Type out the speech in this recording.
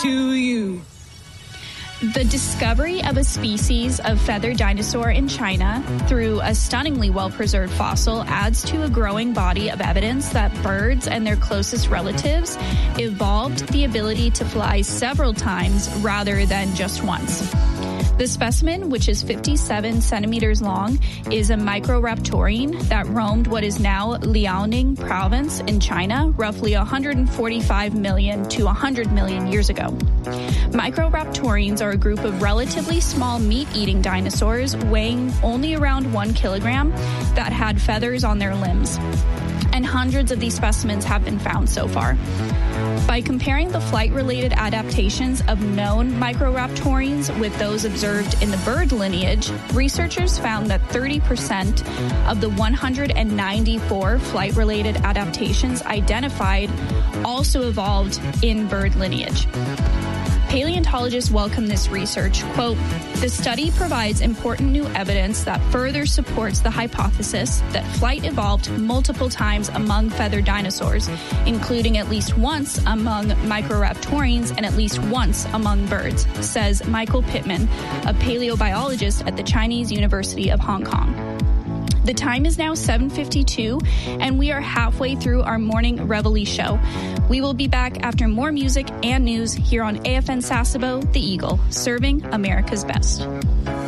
to you. The discovery of a species of feathered dinosaur in China through a stunningly well-preserved fossil adds to a growing body of evidence that birds and their closest relatives evolved the ability to fly several times rather than just once. The specimen, which is 57 centimeters long, is a Microraptorine that roamed what is now Liaoning province in China roughly 145 million to 100 million years ago. Microraptorines are a group of relatively small meat-eating dinosaurs weighing only around 1 kilogram that had feathers on their limbs. And hundreds of these specimens have been found so far. By comparing the flight-related adaptations of known Microraptorines with those observed in the bird lineage, researchers found that 30% of the 194 flight-related adaptations identified also evolved in bird lineage. Paleontologists welcome this research. Quote, "The study provides important new evidence that further supports the hypothesis that flight evolved multiple times among feathered dinosaurs, including at least once among Microraptorines and at least once among birds," says Michael Pittman, a paleobiologist at the Chinese University of Hong Kong. The time is now 7:52, and we are halfway through our morning Reveille show. We will be back after more music and news here on AFN Sasebo, The Eagle, serving America's best.